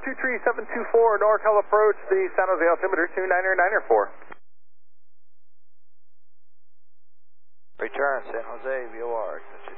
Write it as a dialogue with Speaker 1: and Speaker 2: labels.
Speaker 1: 23724 NorCal approach, the San Jose altimeter 299er4.
Speaker 2: Return, San Jose, VOR.